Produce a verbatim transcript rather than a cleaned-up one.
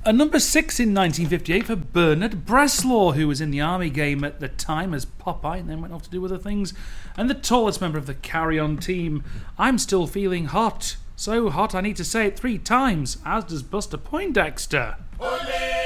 A number six in nineteen fifty-eight for Bernard Bresslaw, who was in the Army game at the time as Popeye and then went off to do other things. And the tallest member of the Carry On team, I'm Still Feeling Hot. So hot I need to say it three times, as does Buster Poindexter. Ole!